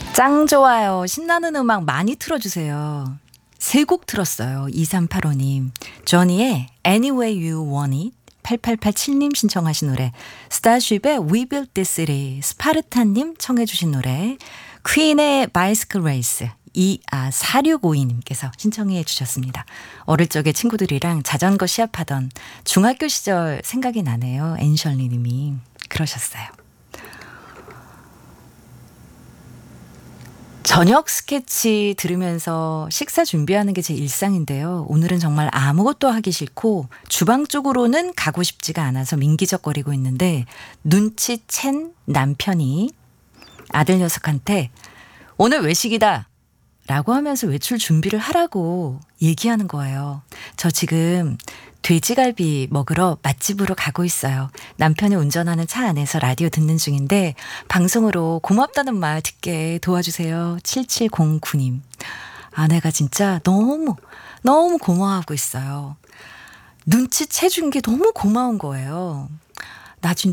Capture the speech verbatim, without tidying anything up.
짱 좋아요. 신나는 음악 많이 틀어주세요. 세 곡 틀었어요. 이삼팔오님. 조니의 Anyway You Want It. 팔팔팔칠님 신청하신 노래. 스타쉽의 We Built This City. 스파르타님 청해 주신 노래. 퀸의 Bicycle Race. 이, 아, 사육오이님께서 신청해 주셨습니다. 어릴 적에 친구들이랑 자전거 시합하던 중학교 시절 생각이 나네요. 앤셜리 님이 그러셨어요. 저녁 스케치 들으면서 식사 준비하는 게 제 일상인데요. 오늘은 정말 아무것도 하기 싫고 주방 쪽으로는 가고 싶지가 않아서 민기적거리고 있는데 눈치챈 남편이 아들 녀석한테 오늘 외식이다 라고 하면서 외출 준비를 하라고 얘기하는 거예요. 저 지금 돼지갈비 먹으러 맛집으로 가고 있어요. 남편이 운전하는 차 안에서 라디오 듣는 중인데 방송으로 고맙다는 말 듣게 도와주세요. 칠칠공구님. 아내가 진짜 너무 너무 고마워하고 있어요. 눈치채준 게 너무 고마운 거예요. 나 진,